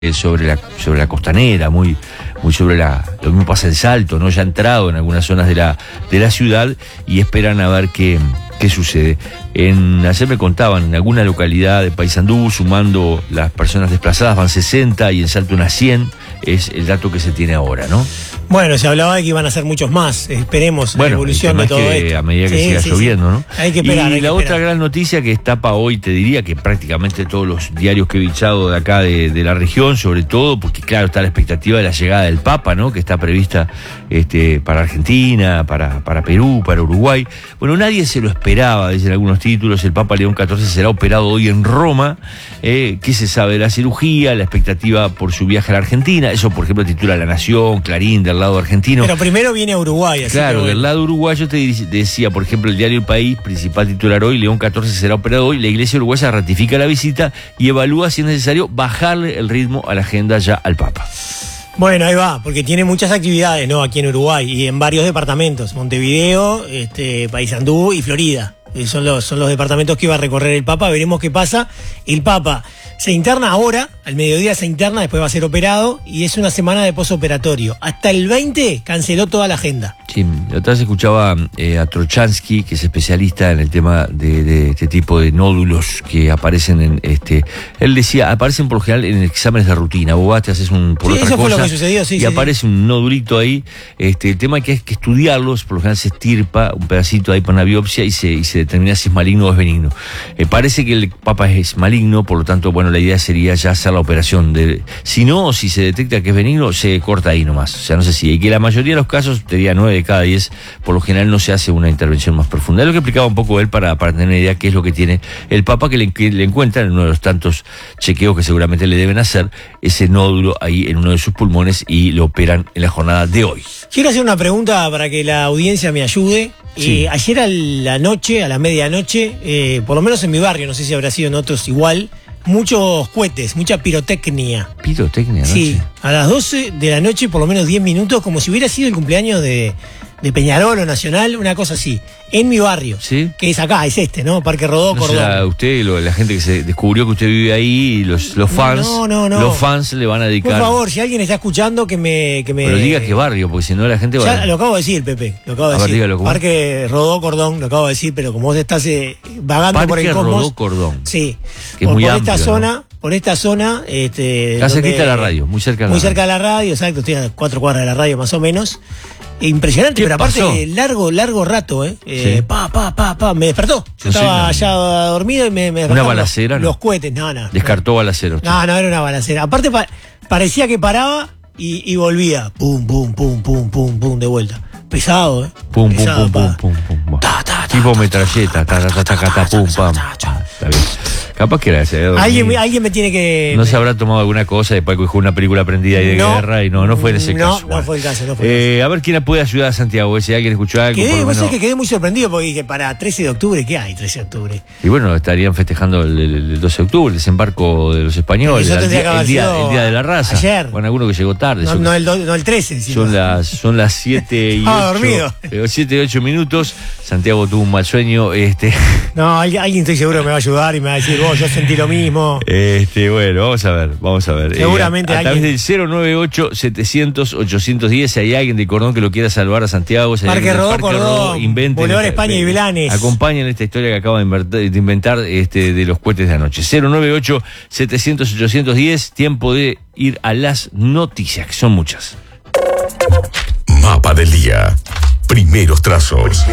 sobre la costanera, muy sobre lo mismo pasa en Salto, ¿no? Ya ha entrado en algunas zonas de la ciudad y esperan a ver qué sucede. Ayer me contaban, en alguna localidad de Paysandú, sumando las personas desplazadas, van 60 y en Salto unas 100, es el dato que se tiene ahora, ¿no? Bueno, se hablaba de que iban a ser muchos más, esperemos la evolución de todo esto. A medida que siga lloviendo, ¿no? Hay que esperar. Y la otra gran noticia que tapa hoy, te diría que prácticamente todos los diarios que he bichado de acá de la región, sobre todo, porque claro, está la expectativa de la llegada del Papa, ¿no? Que está prevista para Argentina, para Perú, para Uruguay. Bueno, nadie se lo esperaba, dicen algunos títulos. El Papa León XIV será operado hoy en Roma. ¿Qué se sabe de la cirugía? La expectativa por su viaje a la Argentina. Eso, por ejemplo, titula La Nación, Clarín, del lado argentino. Pero primero viene a Uruguay. Así claro, que del lado uruguayo te decía, por ejemplo, el diario El País, principal titular hoy, León XIV será operado hoy. La Iglesia uruguaya ratifica la visita y evalúa si es necesario bajarle el ritmo a la agenda ya al Papa. Bueno, ahí va, porque tiene muchas actividades, ¿no? Aquí en Uruguay y en varios departamentos, Montevideo, Paysandú y Florida. Son los departamentos que iba a recorrer el Papa. Veremos qué pasa. El Papa se interna ahora, al mediodía se interna, después va a ser operado y es una semana de posoperatorio. Hasta el 20 canceló toda la agenda. Sí, la otra vez escuchaba a Trochansky, que es especialista en el tema de este tipo de nódulos que aparecen en él decía, aparecen por lo general en exámenes de rutina. Vos vas, te haces por otra eso cosa fue lo que sucedió, y aparece un nodulito ahí. El tema es que hay que estudiarlos, por lo general se estirpa un pedacito ahí para una biopsia y se determina si es maligno o es benigno. Parece que el Papa es maligno, por lo tanto, bueno, la idea sería ya hacer la operación. Si se detecta que es benigno, se corta ahí nomás. O sea, no sé si. Y que la mayoría de los casos, te diría 9 de cada 10, por lo general no se hace una intervención más profunda. Es lo que explicaba un poco él para tener una idea qué es lo que tiene el Papa, que le encuentran en uno de los tantos chequeos que seguramente le deben hacer, ese nódulo ahí en uno de sus pulmones y lo operan en la jornada de hoy. Quiero hacer una pregunta para que la audiencia me ayude. Sí. Ayer a la medianoche, por lo menos en mi barrio, no sé si habrá sido en otros igual, muchos cohetes, mucha pirotecnia. ¿Pirotecnia? Sí, a las 12 de la noche, por lo menos 10 minutos, como si hubiera sido el cumpleaños de Peñarol o Nacional, una cosa así, en mi barrio, ¿sí? Que es acá, es ¿no? Parque Rodó, Cordón. Será usted, la gente que se descubrió que usted vive ahí, y los fans, no. Los fans le van a dedicar. Por favor, si alguien está escuchando, que me... Pero diga qué barrio, porque si no la gente va ya lo acabo de decir, Pepe, lo acabo de decir. Dígalo, Parque Rodó, Cordón, lo acabo de decir, pero como vos estás vagando Parque por el cosmos... Rodó, Cordón. Sí, que es muy por amplio, esta zona... ¿no? Por esta zona, está cerquita de la radio, muy cerca de la radio. Muy cerca de la radio, exacto, estoy a 4 cuadras de la radio más o menos. Impresionante, pero aparte pasó? largo rato, Sí. Me despertó. Yo estaba ya dormido y me ¿Una balacera? Los cohetes, no. Descartó balacero. No, era una balacera. Aparte parecía que paraba y volvía. Pum, pum, pum, pum, pum, pum, de vuelta. Pesado, Pum, pesado, pum. Tipo metralleta, pum, pam. Está bien. Capaz que era ese. Alguien me tiene que... No se habrá tomado alguna cosa después que fue una película prendida ahí de guerra y no fue en ese caso. No fue el caso, A ver quién puede ayudar a Santiago, si alguien escuchó algo. Vos sabés que quedé muy sorprendido porque dije, para 13 de octubre, ¿qué hay 13 de octubre? Y bueno, estarían festejando el 12 de octubre, el desembarco de los españoles, el día de la raza. Ayer. Bueno, alguno que llegó tarde. No el 13. Son las 7 y 7 y 8 minutos. Santiago tuvo un mal sueño. No, alguien estoy seguro que me va a ayudar y me va a decir, yo sentí lo mismo. Bueno, vamos a ver. Seguramente a través del 098-700-810, si hay alguien de Cordón que lo quiera salvar a Santiago, Parque Rodó, Cordón, Bolívar, España y Vilanes. Acompañen esta historia que acaba de inventar de los cohetes de anoche. 098-700-810, tiempo de ir a las noticias, que son muchas. Mapa del día. Primeros trazos.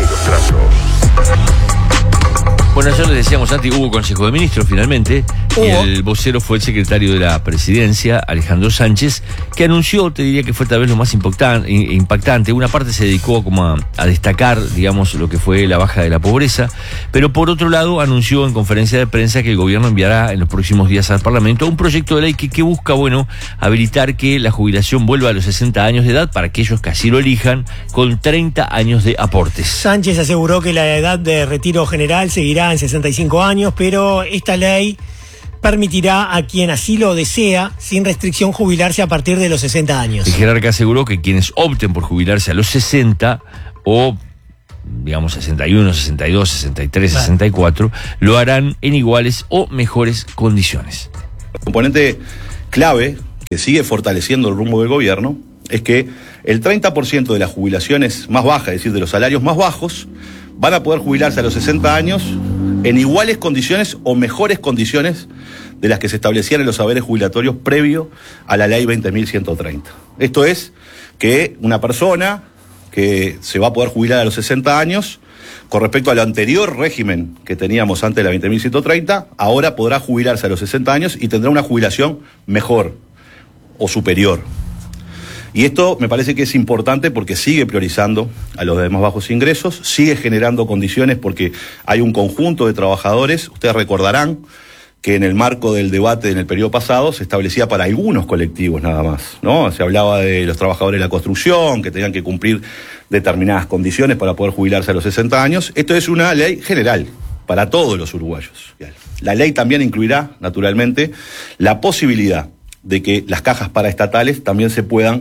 Bueno, ayer les decíamos antes, hubo Consejo de Ministros finalmente, y el vocero fue el secretario de la Presidencia, Alejandro Sánchez, que anunció, te diría que fue tal vez lo más impactante. Una parte se dedicó como a destacar, digamos, lo que fue la baja de la pobreza, pero por otro lado anunció en conferencia de prensa que el gobierno enviará en los próximos días al Parlamento un proyecto de ley que busca, habilitar que la jubilación vuelva a los 60 años de edad para aquellos que así lo elijan, con 30 años de aportes. Sánchez aseguró que la edad de retiro general seguirá en 65 años, pero esta ley permitirá a quien así lo desea, sin restricción, jubilarse a partir de los 60 años. El jerarca aseguró que quienes opten por jubilarse a los 60 o, digamos, 61, 62, 63, 64, lo harán en iguales o mejores condiciones. Componente clave que sigue fortaleciendo el rumbo del gobierno, es que el 30% de las jubilaciones más bajas, es decir, de los salarios más bajos, van a poder jubilarse a los 60 años en iguales condiciones o mejores condiciones de las que se establecían en los haberes jubilatorios previo a la ley 20.130. Esto es que una persona que se va a poder jubilar a los 60 años, con respecto al anterior régimen que teníamos antes de la 20.130, ahora podrá jubilarse a los 60 años y tendrá una jubilación mejor o superior. Y esto me parece que es importante porque sigue priorizando a los de más bajos ingresos, sigue generando condiciones porque hay un conjunto de trabajadores. Ustedes recordarán que en el marco del debate en el periodo pasado se establecía para algunos colectivos nada más, ¿no? Se hablaba de los trabajadores de la construcción, que tenían que cumplir determinadas condiciones para poder jubilarse a los 60 años. Esto es una ley general para todos los uruguayos. La ley también incluirá, naturalmente, la posibilidad de que las cajas paraestatales también se puedan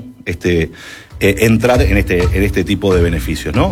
entrar en este tipo de beneficios, ¿no?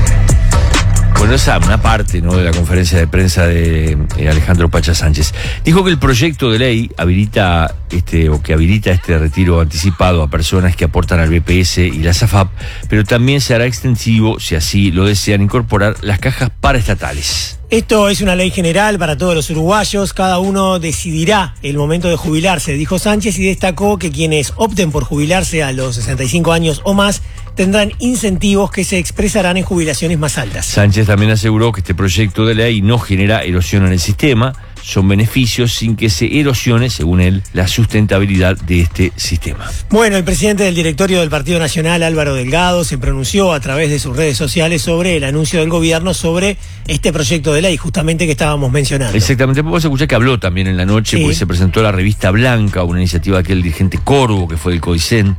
Bueno, esa una parte, ¿no?, de la conferencia de prensa de Alejandro Pacha Sánchez. Dijo que el proyecto de ley habilita este retiro anticipado a personas que aportan al BPS y la SAFAP, pero también se hará extensivo, si así lo desean, incorporar las cajas paraestatales. Esto es una ley general para todos los uruguayos, cada uno decidirá el momento de jubilarse, dijo Sánchez, y destacó que quienes opten por jubilarse a los 65 años o más tendrán incentivos que se expresarán en jubilaciones más altas. Sánchez también aseguró que este proyecto de ley no genera erosión en el sistema, son beneficios sin que se erosione, según él, la sustentabilidad de este sistema. Bueno, el presidente del directorio del Partido Nacional, Álvaro Delgado, se pronunció a través de sus redes sociales sobre el anuncio del gobierno sobre este proyecto de ley, justamente que estábamos mencionando. Exactamente, vamos a escuchar que habló también en la noche, sí, porque se presentó la revista Blanca, una iniciativa de aquel dirigente Corvo, que fue del CODICEN,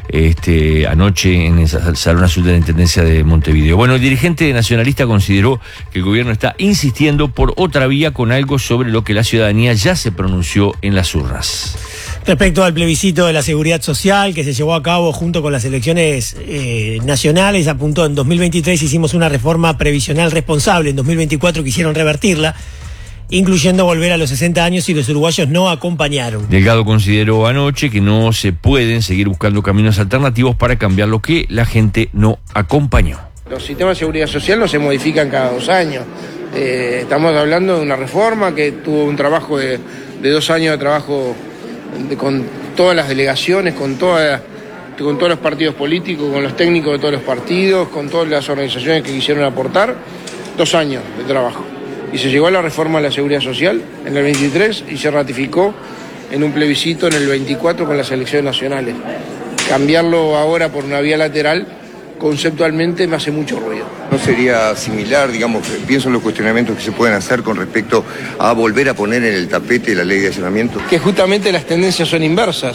anoche en el Salón Azul de la Intendencia de Montevideo. Bueno, el dirigente nacionalista consideró que el gobierno está insistiendo por otra vía con algo sobre lo que la ciudadanía ya se pronunció en las urnas. Respecto al plebiscito de la seguridad social que se llevó a cabo junto con las elecciones nacionales, apuntó: en 2023 hicimos una reforma previsional responsable, en 2024 quisieron revertirla, incluyendo volver a los 60 años, y los uruguayos no acompañaron. Delgado consideró anoche que no se pueden seguir buscando caminos alternativos para cambiar lo que la gente no acompañó. Los sistemas de seguridad social no se modifican cada 2 años. Estamos hablando de una reforma que tuvo un trabajo de 2 años de trabajo con todas las delegaciones, con todos los partidos políticos, con los técnicos de todos los partidos, con todas las organizaciones que quisieron aportar. 2 años de trabajo. Y se llegó a la reforma de la seguridad social en el 23 y se ratificó en un plebiscito en el 24 con las elecciones nacionales. Cambiarlo ahora por una vía lateral conceptualmente me hace mucho ruido. ¿No sería similar, digamos, pienso en los cuestionamientos que se pueden hacer con respecto a volver a poner en el tapete la ley de allanamiento? Que justamente las tendencias son inversas,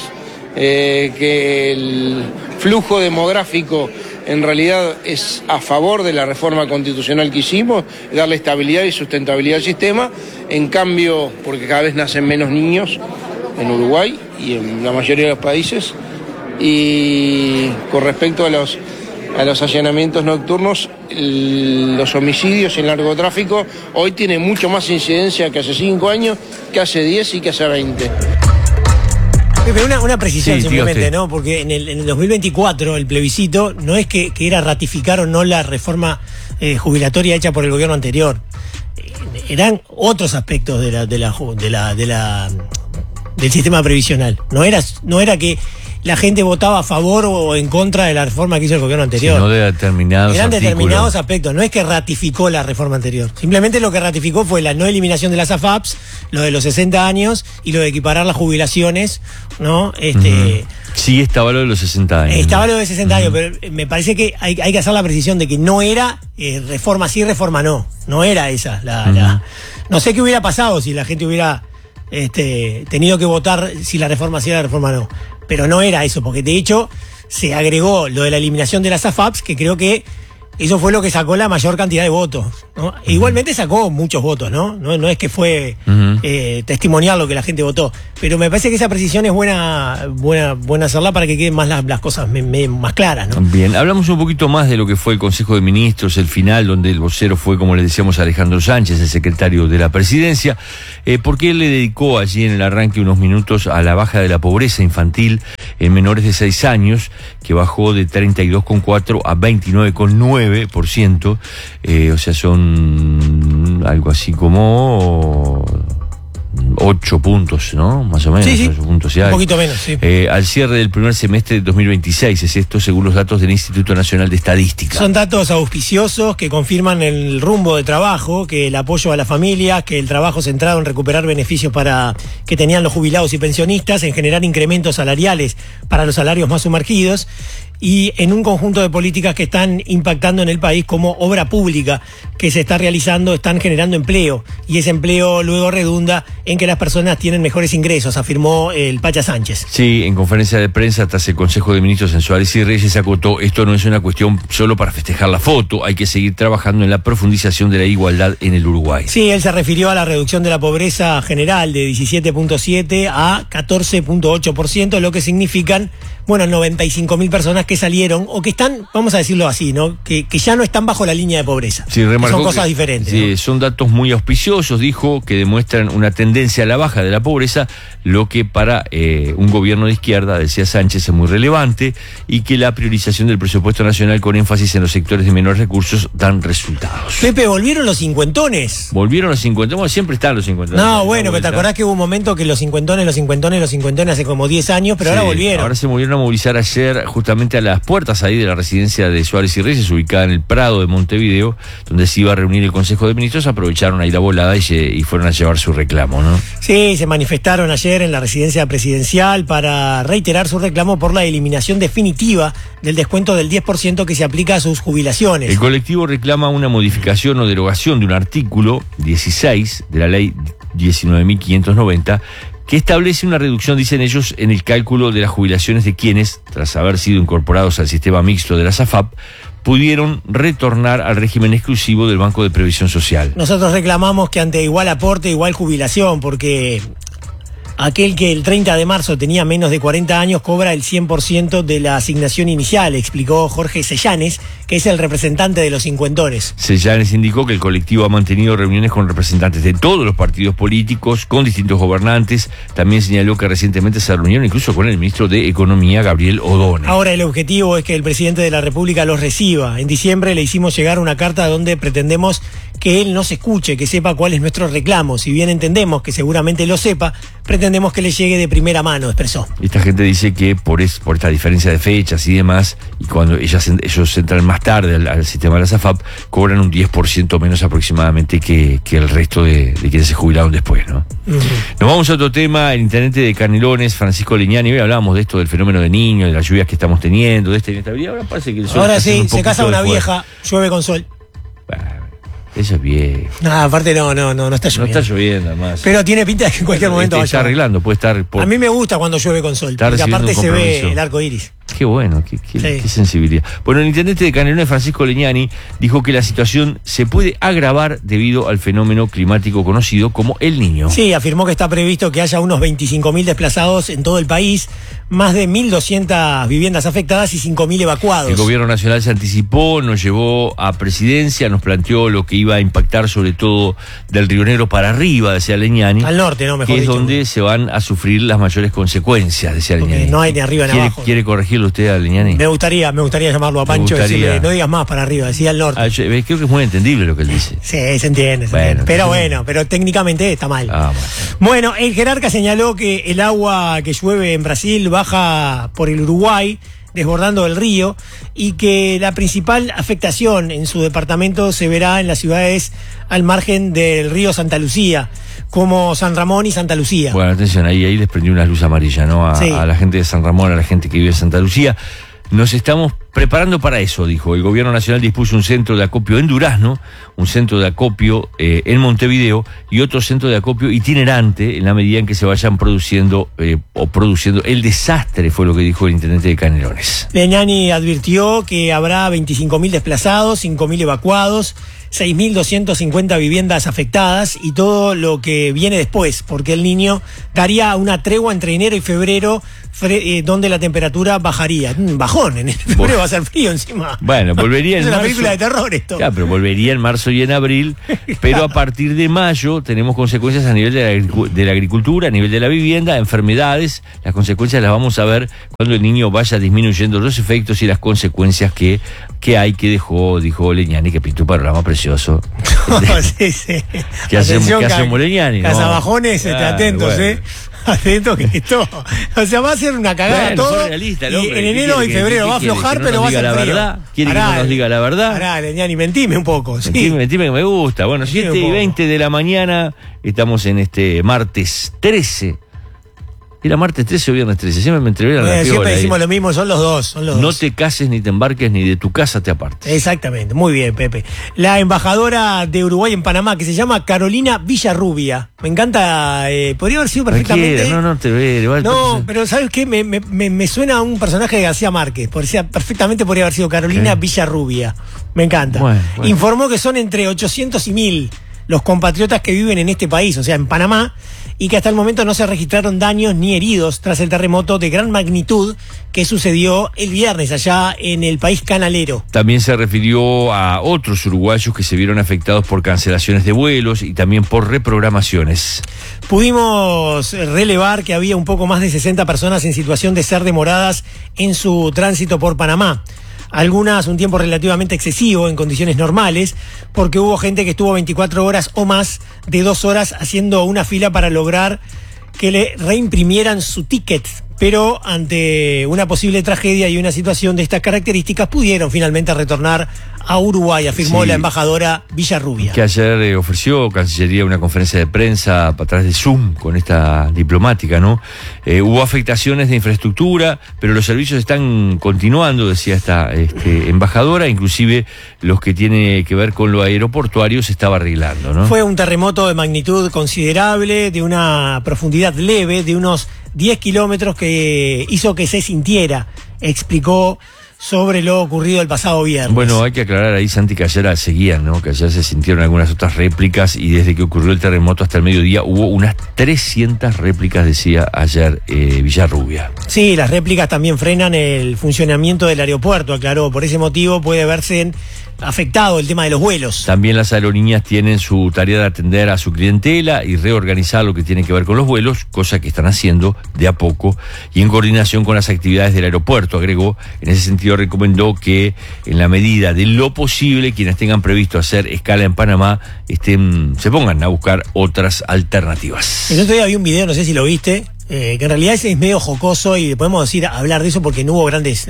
que el flujo demográfico en realidad es a favor de la reforma constitucional que hicimos, darle estabilidad y sustentabilidad al sistema. En cambio, porque cada vez nacen menos niños en Uruguay y en la mayoría de los países, y con respecto a los allanamientos nocturnos, los homicidios y el narcotráfico hoy tienen mucho más incidencia que hace 5 años, que hace 10 y que hace 20. Pero una precisión, sí, simplemente, ¿no? Porque en el 2024 el plebiscito no es que era ratificar o no la reforma jubilatoria hecha por el gobierno anterior. Eran otros aspectos del sistema previsional. No era que la gente votaba a favor o en contra de la reforma que hizo el gobierno anterior. Sino de determinados Eran artículos. determinados aspectos, no es que ratificó la reforma anterior. Simplemente lo que ratificó fue la no eliminación de las AFAPs, lo de los 60 años y lo de equiparar las jubilaciones, ¿no? Sí, estaba lo de los 60 años. Estaba lo de 60 años, pero me parece que hay que hacer la precisión de que no era reforma sí, reforma no. No era esa. No sé qué hubiera pasado si la gente hubiera tenido que votar si la reforma sí, la reforma no. Pero no era eso, porque de hecho se agregó lo de la eliminación de las AFAPs, que creo que Eso fue lo que sacó la mayor cantidad de votos, ¿no? E igualmente sacó muchos votos, ¿no? No es que fue testimonial lo que la gente votó. Pero me parece que esa precisión es buena hacerla para que queden más las cosas más claras, ¿no? Bien, hablamos un poquito más de lo que fue el Consejo de Ministros, el final, donde el vocero fue, como le decíamos, Alejandro Sánchez, el secretario de la Presidencia, porque él le dedicó allí en el arranque unos minutos a la baja de la pobreza infantil en menores de 6 años, que bajó de 32,4 a 29,9%, o sea, son algo así como 8 puntos, ¿no? Más o menos. Sí, 8 puntos, un poquito menos, sí. Al cierre del primer semestre de 2026, es esto según los datos del Instituto Nacional de Estadística. Son datos auspiciosos que confirman el rumbo de trabajo, que el apoyo a la familia, que el trabajo centrado en recuperar beneficios que tenían los jubilados y pensionistas, en generar incrementos salariales para los salarios más sumergidos, y en un conjunto de políticas que están impactando en el país como obra pública que se está realizando, están generando empleo, y ese empleo luego redunda en que las personas tienen mejores ingresos, afirmó el Pacha Sánchez. Sí, en conferencia de prensa tras el Consejo de Ministros en Suárez y Reyes acotó: esto no es una cuestión solo para festejar la foto, hay que seguir trabajando en la profundización de la igualdad en el Uruguay. Sí, él se refirió a la reducción de la pobreza general de 17,7 a 14,8%, lo que significan, 95.000 personas que salieron, o que están, vamos a decirlo así, ¿no? Que ya no están bajo la línea de pobreza. Sí, remarcó son cosas diferentes. Sí, ¿no? Son datos muy auspiciosos, dijo, que demuestran una tendencia a la baja de la pobreza, lo que para un gobierno de izquierda, decía Sánchez, es muy relevante, y que la priorización del presupuesto nacional con énfasis en los sectores de menores recursos dan resultados. Pepe, ¿volvieron los cincuentones? Volvieron los cincuentones, bueno, siempre están los cincuentones. No, bueno, pero te acordás que hubo un momento que los cincuentones hace como 10 años, pero sí, ahora volvieron. Ahora se volvieron a movilizar ayer justamente a las puertas ahí de la residencia de Suárez y Reyes, ubicada en el Prado de Montevideo, donde se iba a reunir el Consejo de Ministros. Aprovecharon ahí la volada y fueron a llevar su reclamo, ¿no? Sí, se manifestaron ayer en la residencia presidencial para reiterar su reclamo por la eliminación definitiva del descuento del 10% que se aplica a sus jubilaciones. El colectivo reclama una modificación o derogación de un artículo 16 de la ley 19.590 que establece una reducción, dicen ellos, en el cálculo de las jubilaciones de quienes, tras haber sido incorporados al sistema mixto de la SAFAP, pudieron retornar al régimen exclusivo del Banco de Previsión Social. Nosotros reclamamos que ante igual aporte, igual jubilación, porque aquel que el 30 de marzo tenía menos de 40 años cobra el 100% de la asignación inicial, explicó Jorge Sellanes, que es el representante de los cincuentones. Sellanes indicó que el colectivo ha mantenido reuniones con representantes de todos los partidos políticos, con distintos gobernantes. También señaló que recientemente se reunieron incluso con el ministro de Economía, Gabriel Odone. Ahora el objetivo es que el presidente de la República los reciba. En diciembre le hicimos llegar una carta donde pretendemos que él nos escuche, que sepa cuál es nuestro reclamo. Si bien entendemos que seguramente lo sepa, pretendemos que le llegue de primera mano, expresó. Esta gente dice que por esta diferencia de fechas y demás, y cuando ellos entran más tarde al sistema de la SAFAP, cobran un 10% menos aproximadamente que el resto de quienes se jubilaron después, ¿no? Nos vamos a otro tema, el intendente de Canelones, Francisco Leñani. Hoy hablábamos de esto, del fenómeno de Niño, de las lluvias que estamos teniendo, de esta inestabilidad. Ahora parece que el sol ahora está sí, un se casa una de vieja, llueve con sol. Eso es viejo. No, aparte no está lloviendo. No está lloviendo, además. Pero tiene pinta de que en cualquier momento está vaya. arreglando, puede estar. A mí me gusta cuando llueve con sol, porque aparte se ve el arco iris. Qué bueno, qué sensibilidad. Bueno, el intendente de Canelones, Francisco Leñani, dijo que la situación se puede agravar debido al fenómeno climático conocido como El Niño. Sí, afirmó que está previsto que haya unos 25.000 desplazados en todo el país, más de 1.200 viviendas afectadas y 5.000 evacuados. El gobierno nacional se anticipó, nos llevó a presidencia, nos planteó lo que iba a impactar sobre todo del Río Negro para arriba, decía Leñani. Al norte, ¿no? Mejor que dicho. Es donde se van a sufrir las mayores consecuencias, decía Porque Leñani. no hay ni arriba ni abajo. ¿Quiere corregirlo usted a Leñani? Me gustaría llamarlo a Pancho y decirle, no digas más para arriba, decía al norte. Creo que es muy entendible lo que él dice. Sí, se entiende. Bueno, Pero técnicamente está mal. Bueno, el jerarca señaló que el agua que llueve en Brasil baja por el Uruguay, desbordando el río, y que la principal afectación en su departamento se verá en las ciudades al margen del río Santa Lucía, como San Ramón y Santa Lucía. Bueno, atención, ahí les prendió una luz amarilla, ¿no? A la gente de San Ramón, a la gente que vive en Santa Lucía. Nos estamos preparando para eso, dijo. El gobierno nacional dispuso un centro de acopio en Durazno, un centro de acopio en Montevideo y otro centro de acopio itinerante en la medida en que se vayan produciendo el desastre, fue lo que dijo el intendente de Canelones. Leñani advirtió que habrá 25.000 desplazados, 5.000 evacuados, 6.250 viviendas afectadas y todo lo que viene después, porque el Niño daría una tregua entre enero y febrero, donde la temperatura bajaría. Bajón, en febrero va a ser frío encima. Bueno, volvería en marzo. Es una marzo. película de terror esto. Claro, pero volvería en marzo y en abril, pero a partir de mayo tenemos consecuencias a nivel de la agricultura, a nivel de la vivienda, enfermedades. Las consecuencias las vamos a ver cuando el Niño vaya disminuyendo los efectos y las consecuencias que dijo Leñani, que pintó un panorama precioso. Sí. ¿Qué hacemos Leñani? Cazabajones, atentos, bueno. Atentos que esto. O sea, va a ser una cagada todo. Realista, y en enero y febrero va a aflojar, pero va a ser la frío. verdad. ¿Quiere que no nos diga la verdad? Pará, Leñani, mentime un poco. Sí. Mentime que me gusta. Bueno, 7:20 de la mañana, estamos en este martes 13. ¿Era martes 13 o viernes 13? Siempre me entreveran la piola. Siempre decimos lo mismo, son los dos. No te cases ni te embarques ni de tu casa te apartes. Exactamente, muy bien, Pepe. La embajadora de Uruguay en Panamá, que se llama Carolina Villarrubia. Me encanta, podría haber sido perfectamente. No, pero ¿sabes qué? Me suena a un personaje de García Márquez. Perfectamente podría haber sido Carolina Villarrubia. Me encanta. Bueno. Informó que son entre 800 y 1000 los compatriotas que viven en este país, o sea, en Panamá, y que hasta el momento no se registraron daños ni heridos tras el terremoto de gran magnitud que sucedió el viernes allá en el país canalero. También se refirió a otros uruguayos que se vieron afectados por cancelaciones de vuelos y también por reprogramaciones. Pudimos relevar que había un poco más de 60 personas en situación de ser demoradas en su tránsito por Panamá. Algunas un tiempo relativamente excesivo en condiciones normales, porque hubo gente que estuvo 24 horas o más de 2 horas haciendo una fila para lograr que le reimprimieran su ticket. Pero ante una posible tragedia y una situación de estas características pudieron finalmente retornar a Uruguay, afirmó la embajadora Villarrubia. Que ayer ofreció Cancillería una conferencia de prensa a través de Zoom con esta diplomática, ¿no? Hubo afectaciones de infraestructura, pero los servicios están continuando, decía esta embajadora, inclusive los que tiene que ver con lo aeroportuario se estaba arreglando, ¿no? Fue un terremoto de magnitud considerable, de una profundidad leve, de unos 10 kilómetros que hizo que se sintiera, explicó sobre lo ocurrido el pasado viernes. Bueno, hay que aclarar ahí, Santi, que ayer seguían, ¿no? Que ayer se sintieron algunas otras réplicas y desde que ocurrió el terremoto hasta el mediodía hubo unas 300 réplicas, decía ayer Villarrubia. Sí, las réplicas también frenan el funcionamiento del aeropuerto, aclaró. Por ese motivo puede verse afectado el tema de los vuelos. También las aerolíneas tienen su tarea de atender a su clientela y reorganizar lo que tiene que ver con los vuelos, cosa que están haciendo de a poco y en coordinación con las actividades del aeropuerto, agregó. En ese sentido recomendó que en la medida de lo posible quienes tengan previsto hacer escala en Panamá se pongan a buscar otras alternativas. El otro día vi un video, no sé si lo viste, que en realidad es medio jocoso y podemos hablar de eso porque no hubo grandes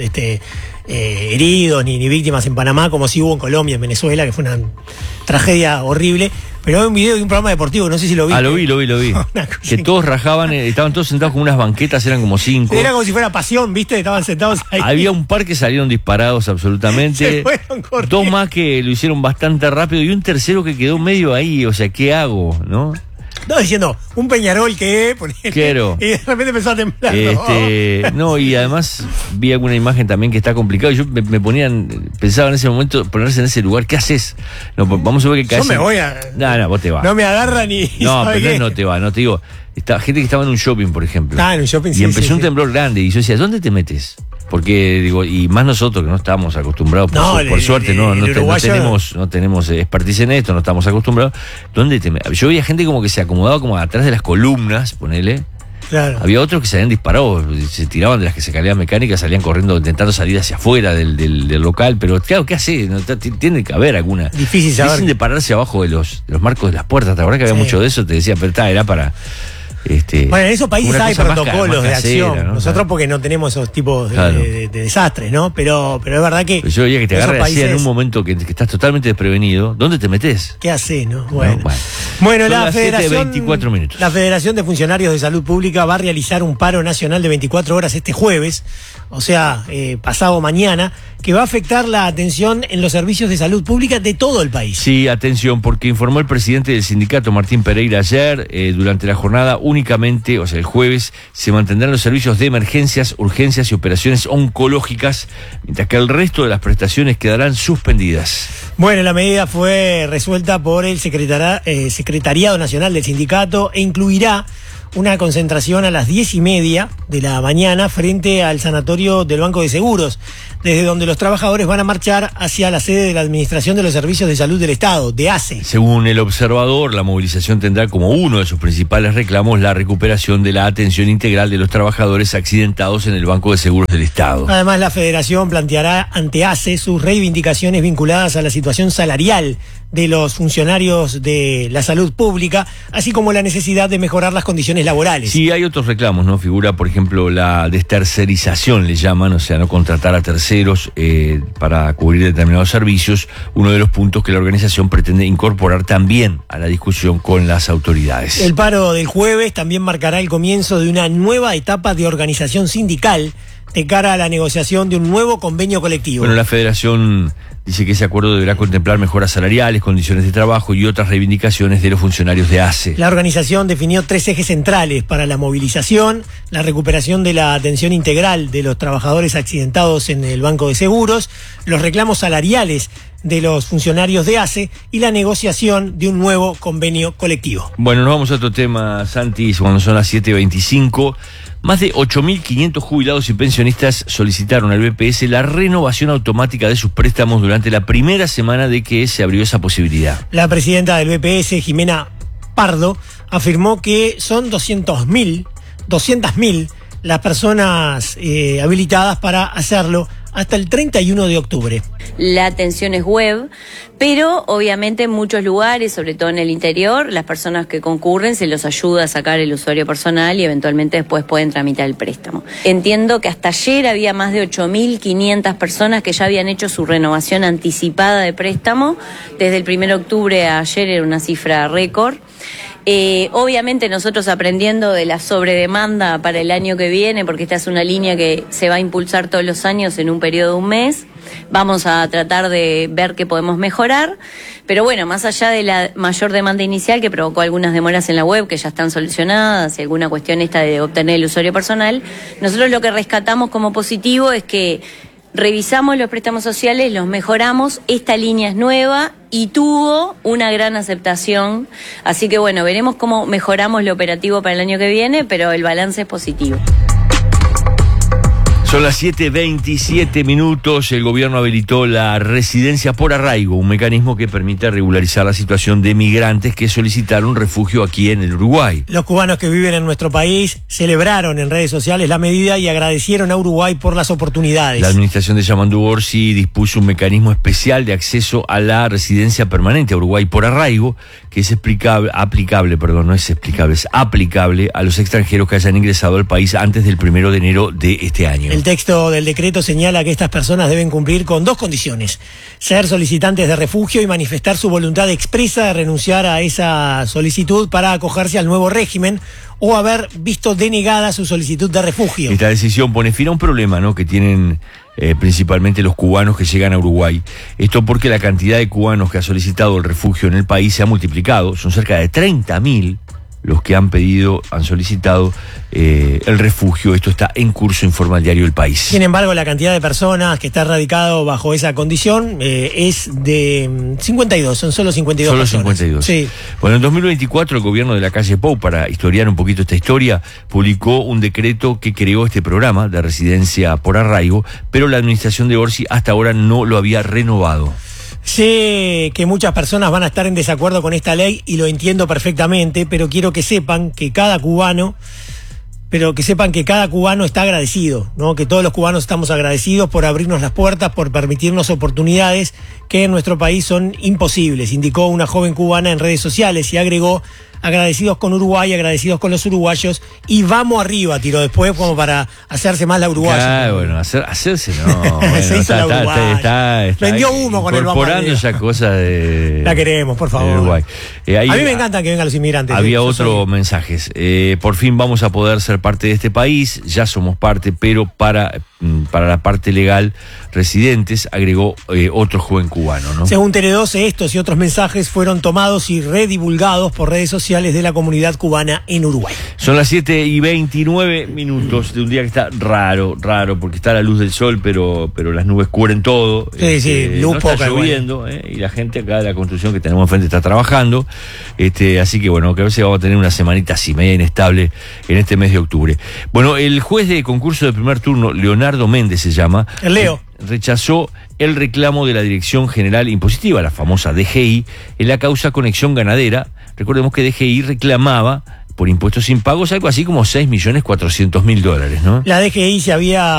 heridos ni víctimas en Panamá como sí hubo en Colombia, en Venezuela, que fue una tragedia horrible. Pero hay un video de un programa deportivo, no sé si lo viste. Lo vi. Que todos rajaban, estaban todos sentados con unas banquetas, eran como 5. Era como si fuera Pasión, ¿viste? Estaban sentados ahí. Había un par que salieron disparados absolutamente. Se fueron corriendo. 2 más que lo hicieron bastante rápido y un tercero que quedó medio ahí, o sea, ¿qué hago? ¿No? No, diciendo, un Peñarol que quiero. Y de repente empezó a temblar. No, y además vi alguna imagen también que está complicado. Y yo pensaba en ese momento, ponerse en ese lugar, ¿qué haces? No, vamos a ver qué caes. Yo me voy a. No, vos te vas. No me agarran ni. No, pero no te va, no te digo. Gente que estaba en un shopping, por ejemplo. En un shopping, sí. Y empezó un temblor grande. Y yo decía, ¿dónde te metes? Porque, y más nosotros que no estamos acostumbrados, por suerte, no tenemos expertise en esto, no estamos acostumbrados. Yo veía gente como que se acomodaba como atrás de las columnas, ponele. Claro. Había otros que se habían disparado, se tiraban de las que se caían mecánicas, salían corriendo, intentando salir hacia afuera del local, pero claro, ¿qué hace? Tiene que haber alguna. Difícil saber. Dicen de pararse abajo de los marcos de las puertas, ¿te acordás que había mucho de eso? Te decía, pero era para Bueno, en esos países hay protocolos de acción. ¿no? Nosotros porque no tenemos esos tipos Claro. de desastres, ¿no? Pero es verdad que Yo diría que te esos agarre así países- en un momento que estás totalmente desprevenido. ¿Dónde te metes? ¿Qué hace, no? No, Bueno, Son la las Federación 7:24 minutos. La Federación de Funcionarios de Salud Pública va a realizar un paro nacional de 24 horas este jueves, o sea, pasado mañana, que va a afectar la atención en los servicios de salud pública de todo el país. Sí, atención, porque informó el presidente del sindicato, Martín Pereira, ayer, durante la jornada únicamente, o sea, el jueves, se mantendrán los servicios de emergencias, urgencias y operaciones oncológicas, mientras que el resto de las prestaciones quedarán suspendidas. Bueno, la medida fue resuelta por el Secretariado Nacional del Sindicato e incluirá una concentración a las 10:30 de la mañana frente al sanatorio del Banco de Seguros, desde donde los trabajadores van a marchar hacia la sede de la Administración de los Servicios de Salud del Estado, de ACE. Según el observador, la movilización tendrá como uno de sus principales reclamos la recuperación de la atención integral de los trabajadores accidentados en el Banco de Seguros del Estado. Además, la Federación planteará ante ACE sus reivindicaciones vinculadas a la situación salarial de los funcionarios de la salud pública, así como la necesidad de mejorar las condiciones laborales. Sí, hay otros reclamos, ¿no? Figura, por ejemplo, la destercerización, le llaman, o sea, no contratar a terceros para cubrir determinados servicios, uno de los puntos que la organización pretende incorporar también a la discusión con las autoridades. El paro del jueves también marcará el comienzo de una nueva etapa de organización sindical de cara a la negociación de un nuevo convenio colectivo. Bueno, la Federación dice que ese acuerdo deberá contemplar mejoras salariales, condiciones de trabajo y otras reivindicaciones de los funcionarios de ACE. La organización definió 3 ejes centrales para la movilización: la recuperación de la atención integral de los trabajadores accidentados en el Banco de Seguros, los reclamos salariales de los funcionarios de ACE y la negociación de un nuevo convenio colectivo. Bueno, nos vamos a otro tema, Santi, cuando son las 7:25. Más de 8.500 jubilados y pensionistas solicitaron al BPS la renovación automática de sus préstamos durante la primera semana de que se abrió esa posibilidad. La presidenta del BPS, Jimena Pardo, afirmó que son 200.000 las personas habilitadas para hacerlo hasta el 31 de octubre. La atención es web, pero obviamente en muchos lugares, sobre todo en el interior, las personas que concurren se los ayuda a sacar el usuario personal y eventualmente después pueden tramitar el préstamo. Entiendo que hasta ayer había más de 8.500 personas que ya habían hecho su renovación anticipada de préstamo. Desde el 1 de octubre a ayer era una cifra récord. Obviamente nosotros aprendiendo de la sobredemanda para el año que viene, porque esta es una línea que se va a impulsar todos los años en un periodo de un mes, vamos a tratar de ver qué podemos mejorar, pero bueno, más allá de la mayor demanda inicial que provocó algunas demoras en la web que ya están solucionadas y alguna cuestión esta de obtener el usuario personal, nosotros lo que rescatamos como positivo es que revisamos los préstamos sociales, los mejoramos, esta línea es nueva y tuvo una gran aceptación, así que bueno, veremos cómo mejoramos lo operativo para el año que viene, pero el balance es positivo. Son las 7:27 minutos. El gobierno habilitó la residencia por arraigo, un mecanismo que permite regularizar la situación de migrantes que solicitaron refugio aquí en el Uruguay. Los cubanos que viven en nuestro país celebraron en redes sociales la medida y agradecieron a Uruguay por las oportunidades. La administración de Yamandu Orsi dispuso un mecanismo especial de acceso a la residencia permanente a Uruguay por arraigo, que es aplicable a los extranjeros que hayan ingresado al país antes del 1 de enero de este año. El texto del decreto señala que estas personas deben cumplir con 2 condiciones: ser solicitantes de refugio y manifestar su voluntad expresa de renunciar a esa solicitud para acogerse al nuevo régimen, o haber visto denegada su solicitud de refugio. Esta decisión pone fin a un problema, ¿no?, que tienen principalmente los cubanos que llegan a Uruguay. Esto porque la cantidad de cubanos que ha solicitado el refugio en el país se ha multiplicado. Son cerca de 30.000 los que han solicitado el refugio. Esto está en curso, informa el diario El País. Sin embargo, la cantidad de personas que está radicado bajo esa condición es de 52, son solo 52 Solo personas. 52. Sí. Bueno, en 2024 el gobierno de la calle Pou, para historiar un poquito esta historia, publicó un decreto que creó este programa de residencia por arraigo, pero la administración de Orsi hasta ahora no lo había renovado. Sé que muchas personas van a estar en desacuerdo con esta ley y lo entiendo perfectamente, pero quiero que sepan que cada cubano está agradecido, ¿no? Que todos los cubanos estamos agradecidos por abrirnos las puertas, por permitirnos oportunidades que en nuestro país son imposibles, indicó una joven cubana en redes sociales y agregó: agradecidos con Uruguay, agradecidos con los uruguayos, y vamos arriba, tiró después como para hacerse más la uruguaya. Claro, bueno, hacerse no. Bueno, Se hizo la uruguaya. Vendió humo con el vamos incorporando esa cosa de... La queremos, por favor. Uruguay. A mí me encanta que vengan los inmigrantes. Había otros mensajes. Por fin vamos a poder ser parte de este país, ya somos parte, pero para la parte legal, residentes, agregó otro joven cubano, ¿no? Según Tele12, estos y otros mensajes fueron tomados y redivulgados por redes sociales de la comunidad cubana en Uruguay. Son las 7:29 de un día que está raro, porque está la luz del sol, pero las nubes cubren todo. Sí, luz no poca. Está lloviendo, y la gente acá de la construcción que tenemos enfrente está trabajando. Así que bueno, que a veces vamos a tener una semanita así, media inestable en este mes de octubre. Bueno, el juez de concurso de primer turno, Leonardo Méndez se llama. El Leo. Rechazó el reclamo de la Dirección General Impositiva, la famosa DGI, en la causa Conexión Ganadera. Recordemos que DGI reclamaba por impuestos impagos algo así como $6.400.000, ¿no? La DGI se había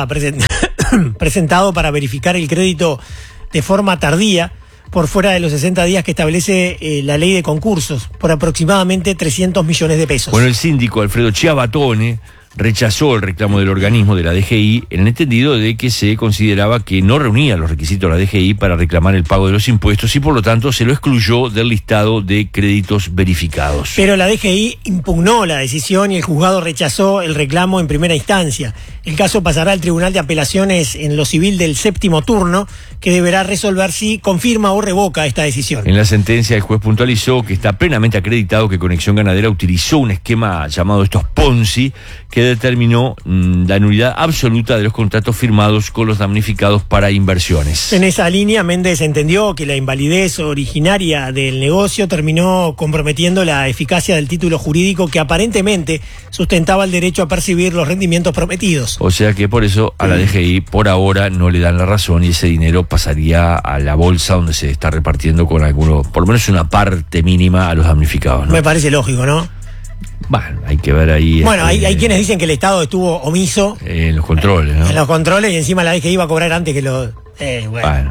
presentado para verificar el crédito de forma tardía, por fuera de los 60 días que establece la ley de concursos, por aproximadamente 300 millones de pesos. Bueno, el síndico Alfredo Chiabatone rechazó el reclamo del organismo de la DGI en el entendido de que se consideraba que no reunía los requisitos de la DGI para reclamar el pago de los impuestos y por lo tanto se lo excluyó del listado de créditos verificados. Pero la DGI impugnó la decisión y el juzgado rechazó el reclamo en primera instancia. El caso pasará al Tribunal de Apelaciones en lo civil del séptimo turno, que deberá resolver si confirma o revoca esta decisión. En la sentencia el juez puntualizó que está plenamente acreditado que Conexión Ganadera utilizó un esquema llamado estos Ponzi que determinó la nulidad absoluta de los contratos firmados con los damnificados para inversiones. En esa línea, Méndez entendió que la invalidez originaria del negocio terminó comprometiendo la eficacia del título jurídico que aparentemente sustentaba el derecho a percibir los rendimientos prometidos. O sea que por eso a la DGI por ahora no le dan la razón y ese dinero pasaría a la bolsa donde se está repartiendo con alguno, por lo menos una parte mínima a los damnificados, ¿no? Me parece lógico, ¿no? Bueno, hay que ver ahí. Bueno, hay quienes dicen que el Estado estuvo omiso en los controles, ¿no? En los controles y encima la DGI iba a cobrar antes que los... Bueno.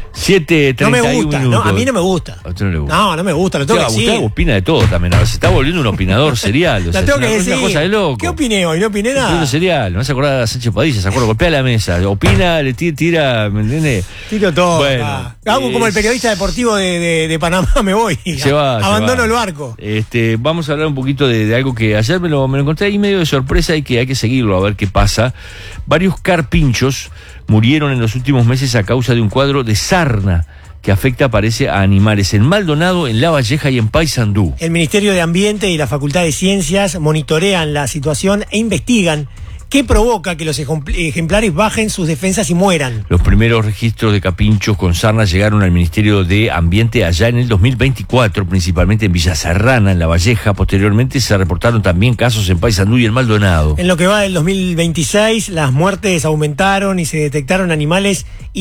7:31 no me gusta, minutos. No, a mí no me gusta. ¿A usted no le gusta? No me gusta, lo tengo que decir. Gustavo opina de todo también. Ahora se está volviendo un opinador serial. O sea, lo tengo que es decir. una cosa de loco. ¿Qué opiné hoy? No opiné nada. Es serial. No se acuerda de Sánchez Padilla, se acuerda, golpea la mesa, opina, le tira, ¿me entiendes? Tiro todo. Bueno, hago como el periodista deportivo de Panamá, me voy. Abandono el barco. Vamos a hablar un poquito de algo que ayer me lo encontré ahí medio de sorpresa y que hay que seguirlo a ver qué pasa. Varios carpinchos murieron en los últimos meses a causa de un cuadro de sarna que afecta, parece, a animales en Maldonado, en La Valleja y en Paysandú. El Ministerio de Ambiente y la Facultad de Ciencias monitorean la situación e investigan qué provoca que los ejemplares bajen sus defensas y mueran. Los primeros registros de carpinchos con sarna llegaron al Ministerio de Ambiente allá en el 2024, principalmente en Villa Serrana, en La Valleja. Posteriormente se reportaron también casos en Paysandú y en Maldonado. En lo que va del 2026, las muertes aumentaron y se detectaron animales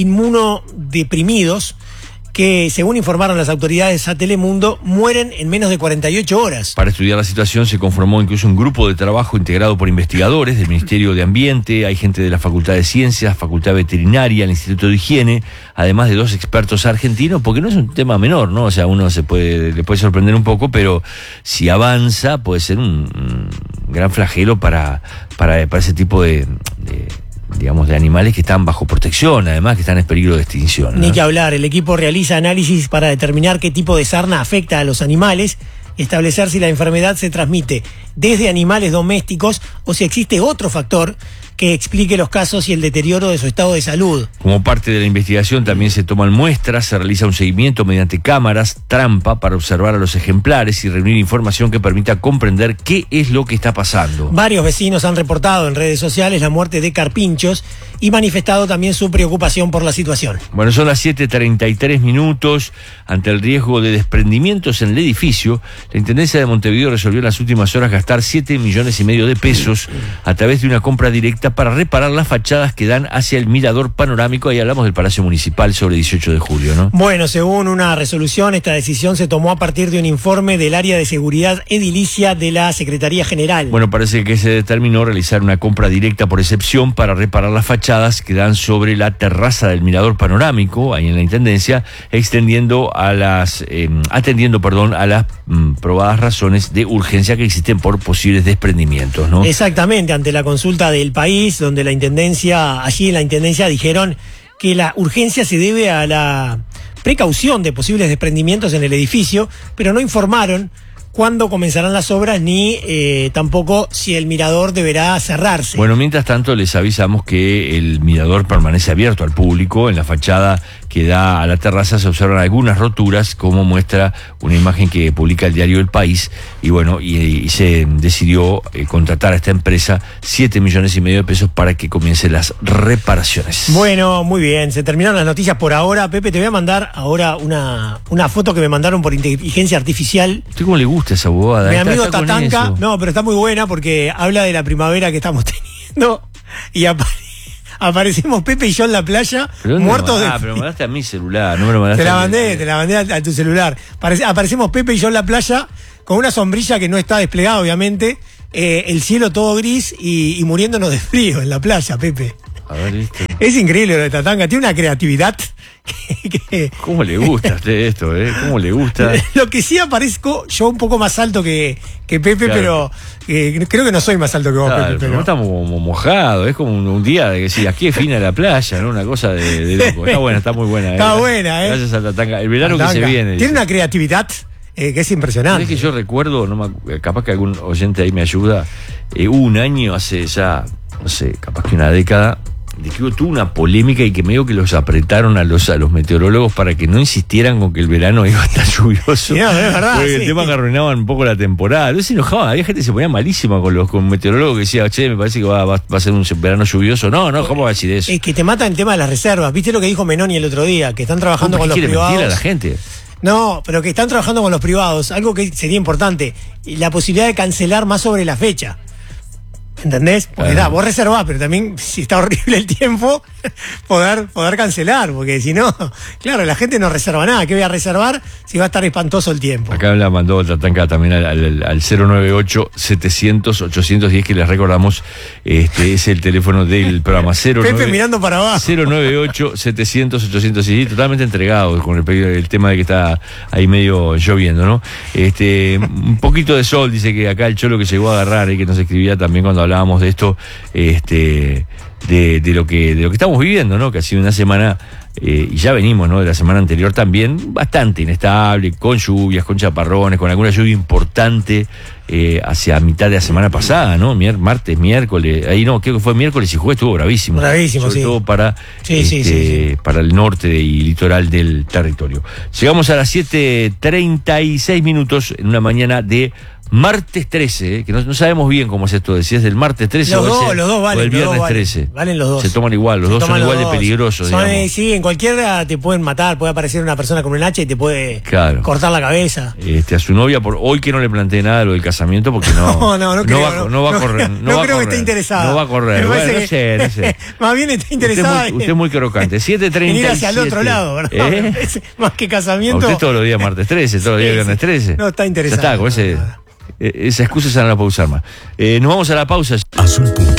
inmunodeprimidos que, según informaron las autoridades a Telemundo, mueren en menos de 48 horas. Para estudiar la situación se conformó incluso un grupo de trabajo integrado por investigadores del Ministerio de Ambiente, hay gente de la Facultad de Ciencias, Facultad Veterinaria, el Instituto de Higiene, además de 2 expertos argentinos, porque no es un tema menor, ¿no? O sea, uno le puede sorprender un poco, pero si avanza puede ser un gran flagelo para ese tipo de animales que están bajo protección, además que están en peligro de extinción, ¿no? Ni que hablar, el equipo realiza análisis para determinar qué tipo de sarna afecta a los animales, establecer si la enfermedad se transmite desde animales domésticos o si existe otro factor que explique los casos y el deterioro de su estado de salud. Como parte de la investigación también se toman muestras, se realiza un seguimiento mediante cámaras, trampa, para observar a los ejemplares y reunir información que permita comprender qué es lo que está pasando. Varios vecinos han reportado en redes sociales la muerte de carpinchos y manifestado también su preocupación por la situación. Bueno, son las 7:33. Ante el riesgo de desprendimientos en el edificio, la Intendencia de Montevideo resolvió en las últimas horas gastar 7,5 millones de pesos a través de una compra directa directa para reparar las fachadas que dan hacia el mirador panorámico. Ahí hablamos del Palacio Municipal sobre 18 de julio, ¿no? Bueno, según una resolución, esta decisión se tomó a partir de un informe del área de seguridad edilicia de la Secretaría General. Bueno, parece que se determinó realizar una compra directa por excepción para reparar las fachadas que dan sobre la terraza del mirador panorámico, ahí en la Intendencia, atendiendo a las probadas razones de urgencia que existen por posibles desprendimientos, ¿no? Exactamente, ante la consulta del país, donde allí en la Intendencia dijeron que la urgencia se debe a la precaución de posibles desprendimientos en el edificio, pero no informaron cuándo comenzarán las obras ni tampoco si el mirador deberá cerrarse. Bueno, mientras tanto les avisamos que el mirador permanece abierto al público. En la fachada que da a la terraza se observan algunas roturas, como muestra una imagen que publica el diario El País. Y bueno, y se decidió contratar a esta empresa 7,5 millones de pesos para que comiencen las reparaciones. Bueno, muy bien, se terminaron las noticias por ahora. Pepe, te voy a mandar ahora una foto que me mandaron por inteligencia artificial. ¿Usted cómo le gusta esa bobada? Mi amigo Tatanka, no, pero está muy buena porque habla de la primavera que estamos teniendo y aparecemos Pepe y yo en la playa, muertos de frío. Pero me mandaste a mi celular, no me lo mandaste te la mandé a tu celular. Aparecemos Pepe y yo en la playa con una sombrilla que no está desplegada, obviamente, el cielo todo gris y muriéndonos de frío en la playa, Pepe. A ver, ¿viste? Es increíble lo de Tatanka, tiene una creatividad que ¿Cómo le gusta a usted esto, ¿Cómo le gusta? Lo que sí aparezco yo un poco más alto que Pepe, claro. Pero creo que no soy más alto que vos, claro, Pepe. Pero no estamos como mojados, es como un día de que sí, aquí es fina la playa, ¿no? Una cosa de loco. Está buena, está muy buena. Está buena, Gracias a Tatanka. El verano Tatanka, que se viene. Tiene una creatividad que es impresionante. Es que yo recuerdo, capaz que algún oyente ahí me ayuda, hubo un año, hace ya, no sé, capaz que una década, de que tuvo una polémica y que medio que los apretaron a los meteorólogos para que no insistieran con que el verano iba a estar lluvioso. No, es verdad, porque sí. el tema que arruinaban un poco la temporada. Entonces se enojaban, había gente que se ponía malísima con meteorólogos que decía, che, me parece que va a ser un verano lluvioso. No, ¿cómo va a decir eso? Es que te mata el tema de las reservas. ¿Viste lo que dijo Menoni el otro día? Que están trabajando con los privados. ¿Quiere mentir a la gente? No, pero que están trabajando con los privados. Algo que sería importante, la posibilidad de cancelar más sobre la fecha. ¿Entendés? Porque vos reservás, pero también si está horrible el tiempo, poder cancelar, porque si no, claro, la gente no reserva nada. ¿Qué voy a reservar si va a estar espantoso el tiempo? Acá la mandó Tatanka también al 098-700-810, que les recordamos, es el teléfono del programa. Pepe mirando para abajo. 098-700-810, totalmente entregado con el tema de que está ahí medio lloviendo, ¿no? Un poquito de sol, dice que acá el Cholo que llegó a agarrar y que nos escribía también cuando hablábamos de esto, de lo que estamos viviendo, ¿no? Que ha sido una semana, y ya venimos, ¿no? De la semana anterior también, bastante inestable, con lluvias, con chaparrones, con alguna lluvia importante hacia mitad de la semana pasada, ¿no? Martes, miércoles, ahí no, creo que fue miércoles y jueves, estuvo bravísimo. Bravísimo, sobre sí. todo para el norte y litoral del territorio. Llegamos a las 7:36 minutos en una mañana de martes 13, que no sabemos bien cómo es esto, de si es del martes 13 los dos valen, o del viernes 13. Valen los dos. Se toman igual, los dos son igual de peligrosos. Sí, en cualquiera te pueden matar, puede aparecer una persona con un hacha y te puede cortar la cabeza. A su novia, hoy que no le planteé nada lo del casamiento, porque no va a correr. No creo que esté interesada. No va a correr. Bueno, no sé. Más bien está interesada. Usted es muy crocante. 7:37. Venir hacia el otro lado, ¿verdad? Más que casamiento. Usted todos los días martes 13, todos los días viernes 13. No está interesada. Ya está, con esa excusa se no la puedo usar más. Nos vamos a la pausa. Azul Punta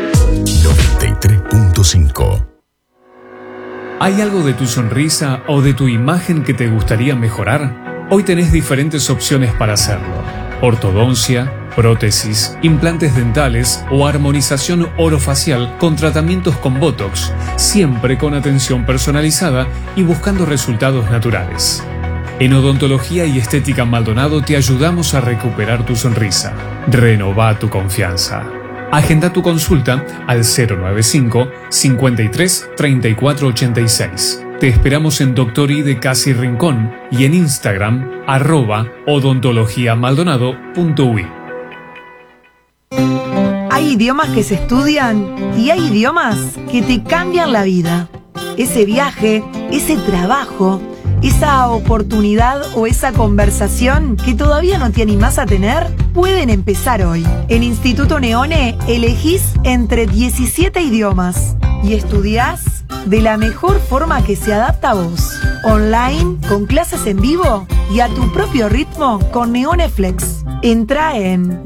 93.5. ¿Hay algo de tu sonrisa o de tu imagen que te gustaría mejorar? Hoy tenés diferentes opciones para hacerlo. Ortodoncia, prótesis, implantes dentales o armonización orofacial con tratamientos con Botox, siempre con atención personalizada y buscando resultados naturales. En Odontología y Estética Maldonado te ayudamos a recuperar tu sonrisa. Renová tu confianza. Agenda tu consulta al 095 53 34 86. Te esperamos en Dr. I de Casi Rincón y en Instagram @odontologiamaldonado.ui. Hay idiomas que se estudian y hay idiomas que te cambian la vida. Ese viaje, ese trabajo, esa oportunidad o esa conversación que todavía no te animás a tener, pueden empezar hoy. En Instituto Neone elegís entre 17 idiomas y estudiás de la mejor forma que se adapta a vos. Online, con clases en vivo y a tu propio ritmo con Neoneflex. Entra en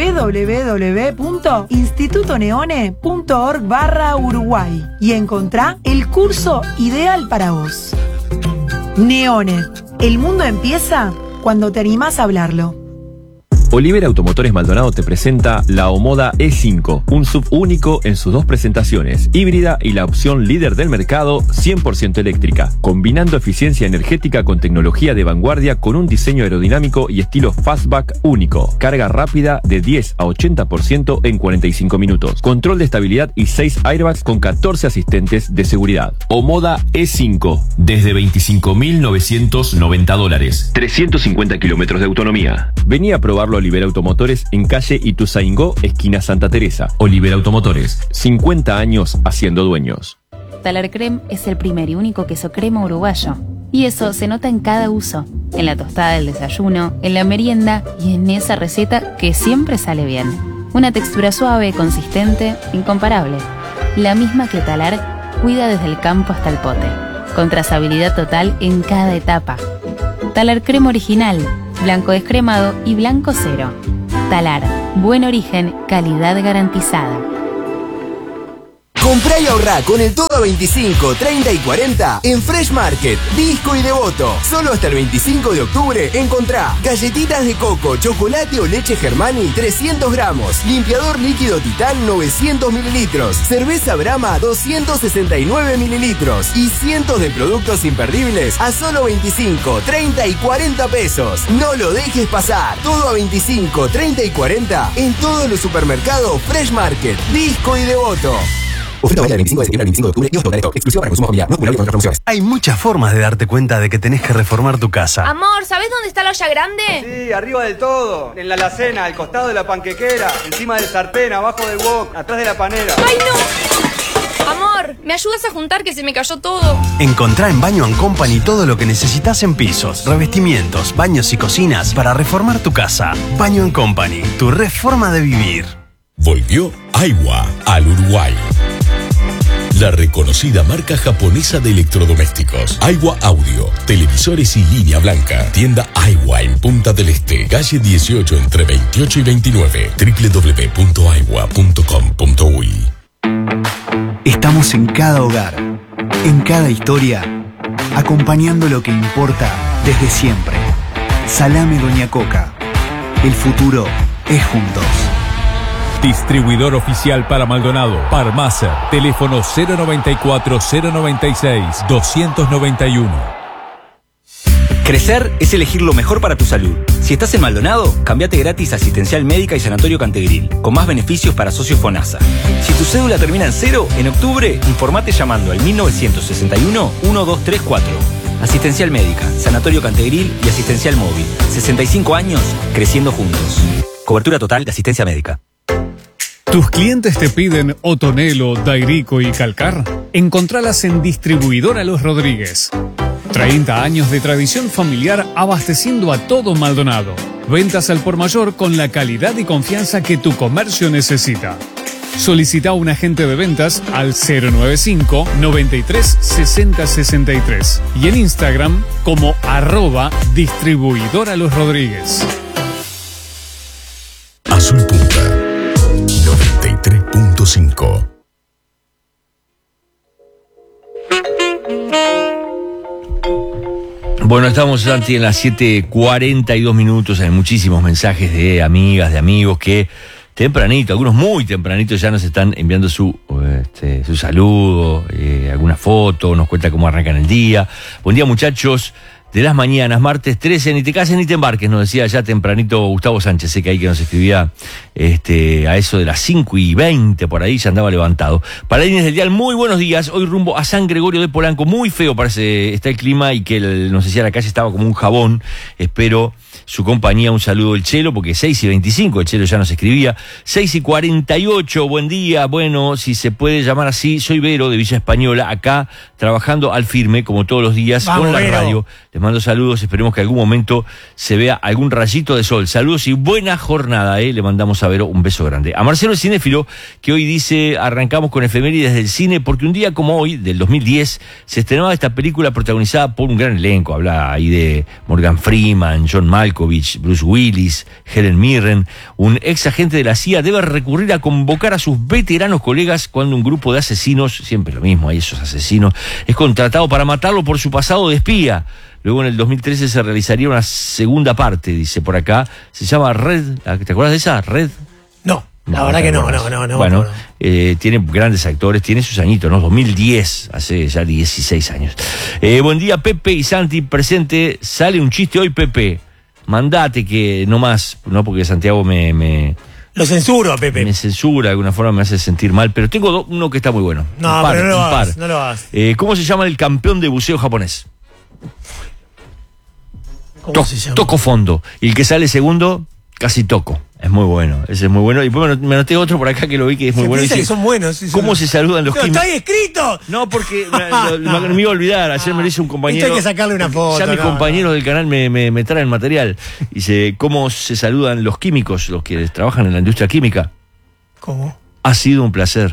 www.institutoneone.org/Uruguay y encontrá el curso ideal para vos. Neone, el mundo empieza cuando te animás a hablarlo. Olivera Automotores Maldonado te presenta la Omoda E5, un SUV único en sus dos presentaciones, híbrida y la opción líder del mercado 100% eléctrica, combinando eficiencia energética con tecnología de vanguardia con un diseño aerodinámico y estilo fastback único, carga rápida de 10 a 80% en 45 minutos, control de estabilidad y 6 airbags con 14 asistentes de seguridad. Omoda E5, desde $25.990, 350 kilómetros de autonomía. Vení a probarlo Olivera Automotores en calle Ituzaingó, esquina Santa Teresa. Olivera Automotores, 50 años haciendo dueños. Talar Creme es el primer y único queso crema uruguayo. Y eso se nota en cada uso. En la tostada del desayuno, en la merienda y en esa receta que siempre sale bien. Una textura suave, consistente, incomparable. La misma que Talar cuida desde el campo hasta el pote. Con trazabilidad total en cada etapa. Talar Creme original, blanco descremado y blanco cero. Talar, buen origen, calidad garantizada. Comprá y ahorrá con el todo a 25, 30 y 40 en Fresh Market, Disco y Devoto. Solo hasta el 25 de octubre encontrá galletitas de coco, chocolate o leche Germani 300 gramos, limpiador líquido Titán 900 mililitros, cerveza Brahma 269 mililitros y cientos de productos imperdibles a solo 25, 30 y 40 pesos. No lo dejes pasar. Todo a 25, 30 y 40 en todos los supermercados Fresh Market, Disco y Devoto. Oferta válida del 25 de septiembre al 25 de octubre y stock exclusivo para consumo familiar, no acumulable con otras promociones. Hay muchas formas de darte cuenta de que tenés que reformar tu casa. Amor, ¿sabés dónde está la olla grande? Sí, arriba del todo, en la alacena, al costado de la panquequera, encima del sartén, abajo del wok, atrás de la panera. ¡Ay, no! Amor, ¿me ayudas a juntar que se me cayó todo? Encontrá en Baño & Company todo lo que necesitas en pisos, revestimientos, baños y cocinas para reformar tu casa. Baño & Company, tu reforma de vivir. Volvió Aiwa al Uruguay. La reconocida marca japonesa de electrodomésticos. Aiwa Audio, televisores y línea blanca. Tienda Aiwa en Punta del Este, calle 18 entre 28 y 29. www.aiwa.com.uy. Estamos en cada hogar, en cada historia, acompañando lo que importa desde siempre. Salame Doña Coca. El futuro es juntos. Distribuidor oficial para Maldonado, Parmacer, teléfono 094-096-291. Crecer es elegir lo mejor para tu salud. Si estás en Maldonado, cambiate gratis a Asistencial Médica y Sanatorio Cantegril, con más beneficios para socios FONASA. Si tu cédula termina en 0, en octubre, informate llamando al 1961-1234. Asistencial Médica, Sanatorio Cantegril y Asistencial Móvil. 65 años, creciendo juntos. Cobertura total de asistencia médica. ¿Tus clientes te piden Otonelo, Dairico y Calcar? Encontralas en Distribuidora Los Rodríguez. 30 años de tradición familiar abasteciendo a todo Maldonado. Ventas al por mayor con la calidad y confianza que tu comercio necesita. Solicita un agente de ventas al 095 93 60 63 y en Instagram como @Distribuidora Los Rodríguez. Azul Punta 93.5. Bueno, estamos, Santi, en las 7:42 minutos. Hay muchísimos mensajes de amigas, de amigos que tempranito, algunos muy tempranitos, ya nos están enviando su saludo, alguna foto, nos cuenta cómo arrancan el día. Buen día, muchachos. de las mañanas, martes 13, ni te cases ni te embarques, nos decía ya tempranito Gustavo Sánchez, sé que ahí que nos escribía a eso de las 5:20, por ahí ya andaba levantado. Para Inés del Dial, muy buenos días, hoy rumbo a San Gregorio de Polanco, muy feo parece está el clima y que nos decía la calle estaba como un jabón, espero su compañía, un saludo del Chelo, porque 6:25, el Chelo ya nos escribía, 6:48, buen día, bueno, si se puede llamar así, soy Vero de Villa Española, acá trabajando al firme, como todos los días, vamos, con la Vero. radio, les mando saludos, esperemos que algún momento se vea algún rayito de sol, saludos y buena jornada, le mandamos a Vero un beso grande. A Marcelo el cinéfilo, que hoy dice, arrancamos con efemérides del cine, porque un día como hoy, del 2010, se estrenaba esta película protagonizada por un gran elenco, habla ahí de Morgan Freeman, John Malkovich, Bruce Willis, Helen Mirren. Un ex agente de la CIA debe recurrir a convocar a sus veteranos colegas cuando un grupo de asesinos, siempre lo mismo, hay esos asesinos, es contratado para matarlo por su pasado de espía. Luego en el 2013 se realizaría una segunda parte, dice por acá, se llama Red, ¿te acuerdas de esa? Red. No, la verdad que no. Bueno, tiene grandes actores, tiene sus añitos, ¿no? 2010, hace ya 16 años. Buen día, Pepe y Santi, presente. Sale un chiste hoy, Pepe. Mandate que no más, no porque Santiago Lo censuro a Pepe. me censura, de alguna forma me hace sentir mal, pero tengo uno que está muy bueno. No, Un par, pero no lo un par. hagas, no lo hagas. ¿Cómo se llama el campeón de buceo japonés? ¿Cómo se llama? Toco fondo. Y el que sale segundo, casi toco. Es muy bueno, ese es muy bueno. Y después me anoté otro por acá que lo vi que es muy Se bueno. piensa Dice, que son buenos. Sí, ¿cómo se saludan los ¡No, químicos? está ahí escrito! No, porque me iba a olvidar. Ayer me lo hizo un compañero. Esto hay que sacarle una foto. Ya mis compañeros del canal me traen material. Dice, ¿cómo se saludan los químicos, los que trabajan en la industria química? ¿Cómo? Ha sido un placer.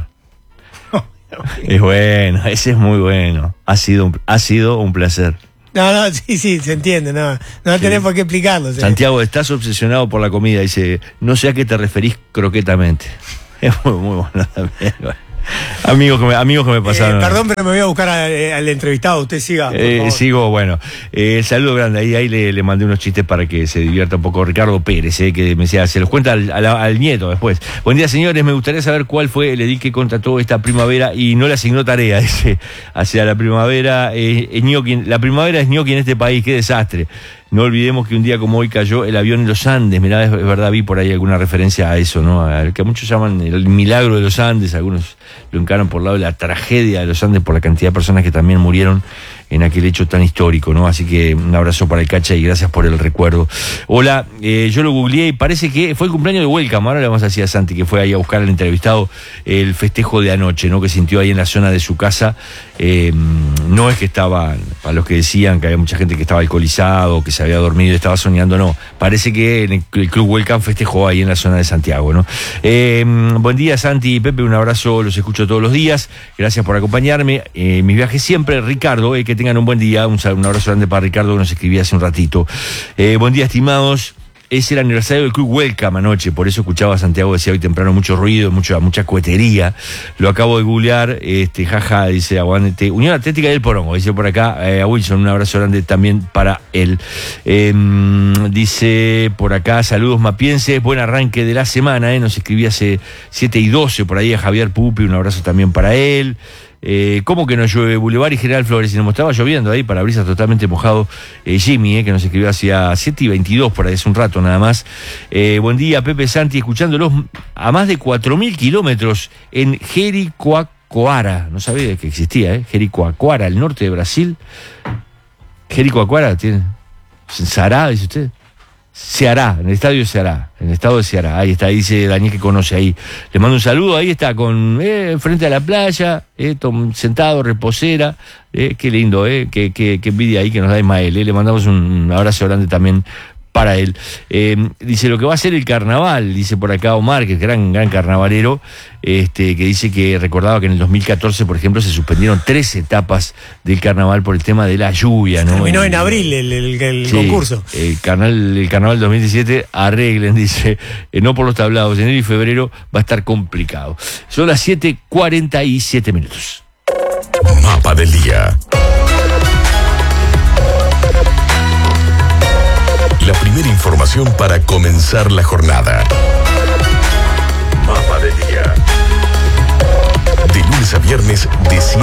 Es bueno, ese es muy bueno. Ha sido un placer. No, sí, se entiende, no tenés por qué explicarlo. ¿sí? Santiago, estás obsesionado por la comida. Dice, no sé a qué te referís croquetamente. Es muy bueno también. Amigos que me pasaron. Perdón, pero me voy a buscar al entrevistado. Usted siga. Por favor. Sigo, bueno. Saludo grande. Ahí le mandé unos chistes para que se divierta un poco. Ricardo Pérez, que me decía, se los cuenta al nieto después. Buen día, señores. Me gustaría saber cuál fue el edil que contrató esta primavera y no le asignó tarea. Dice, hacia la primavera. La primavera es ñoqui en este país. Qué desastre. No olvidemos que un día como hoy cayó el avión en los Andes. Mirá, es verdad, vi por ahí alguna referencia a eso, ¿no? Que muchos llaman el milagro de los Andes. Algunos lo encaran por el lado de la tragedia de los Andes por la cantidad de personas que también murieron en aquel hecho tan histórico, ¿no? Así que un abrazo para el Cacha y gracias por el recuerdo. Hola, yo lo googleé y parece que fue el cumpleaños de Welcome. Ahora le vamos a decir a Santi que fue ahí a buscar al entrevistado el festejo de anoche, ¿no? Que sintió ahí en la zona de su casa. No es que estaba, para los que decían que había mucha gente que estaba alcoholizado, que se había dormido y estaba soñando, no. Parece que en el Club Welcome festejó ahí en la zona de Santiago, ¿no? Buen día, Santi y Pepe, un abrazo, los escucho todos los días. Gracias por acompañarme. Mis viajes siempre, Ricardo, que tengan un buen día. Un abrazo grande para Ricardo, que nos escribía hace un ratito. Buen día, estimados. Es el aniversario del Club Welcome anoche, por eso escuchaba a Santiago, decía hoy temprano mucho ruido, mucha cohetería. Lo acabo de googlear, jaja, dice aguante. Unión Atlética del Porongo, dice por acá, a Wilson, un abrazo grande también para él. Dice por acá, saludos mapienses, buen arranque de la semana, nos escribía hace 7:12 por ahí a Javier Pupi, un abrazo también para él. ¿Cómo que no llueve? Boulevard y General Flores, y nos estaba lloviendo ahí, parabrisas totalmente mojado. Jimmy, que nos escribió hacia 7:22 por ahí, hace un rato nada más. Buen día, Pepe, Santi, escuchándolos a más de 4.000 kilómetros en Jericoacoara. No sabía que existía, Jericoacoara, al norte de Brasil. Jericoacoara tiene. ¿Ceará, dice usted? Ceará, en el estadio de Ceará, en el estado de Ceará, ahí está, dice Daniel que conoce ahí. Le mando un saludo, ahí está, frente a la playa, sentado, reposera, qué lindo, qué envidia ahí que nos da Ismael, le mandamos un abrazo grande también para él. Dice lo que va a ser el carnaval, dice por acá Omar, que es gran carnavalero, que dice que recordaba que en el 2014, por ejemplo, se suspendieron 3 etapas del carnaval por el tema de la lluvia, ¿no? Terminó en abril el concurso. El carnaval 2017, arreglen, dice, no por los tablados, enero y febrero va a estar complicado. Son las 7:47 minutos. Mapa del día. La primera información para comenzar la jornada. Mapa del día. De lunes a viernes de 7